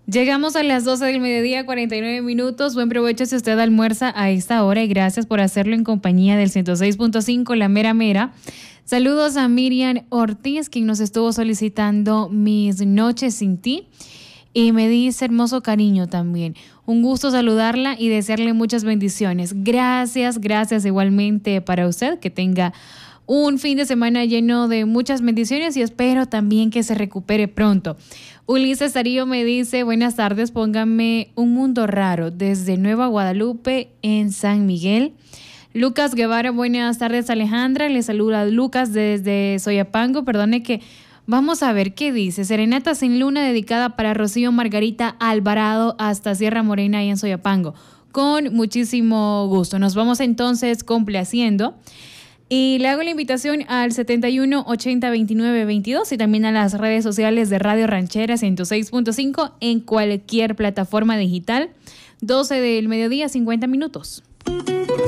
Llegamos a las 12 del mediodía, 49 minutos. Buen provecho si usted almuerza a esta hora y gracias por hacerlo en compañía del 106.5 La Mera Mera. Saludos a Miriam Ortiz, quien nos estuvo solicitando Mis Noches Sin Ti. Y me dice hermoso cariño también. Un gusto saludarla y desearle muchas bendiciones. Gracias igualmente para usted. Que tenga un fin de semana lleno de muchas bendiciones y espero también que se recupere pronto. Ulises Darío me dice, buenas tardes, pónganme Un Mundo Raro desde Nueva Guadalupe en San Miguel. Lucas Guevara, buenas tardes Alejandra, le saluda Lucas desde Soyapango, perdone que vamos a ver qué dice. Serenata sin luna dedicada para Rocío Margarita Alvarado hasta Sierra Morena y en Soyapango. Con muchísimo gusto. Nos vamos entonces complaciendo. Y le hago la invitación al 71 80 29 22 y también a las redes sociales de Radio Ranchera 106.5 en cualquier plataforma digital. 12 del mediodía, 50 minutos.